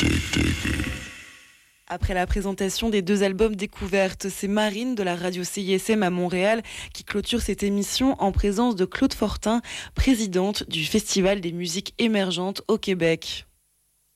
Après la présentation des 2 albums découvertes, c'est Marine de la radio CISM à Montréal qui clôture cette émission en présence de Claude Fortin, présidente du Festival des musiques émergentes au Québec.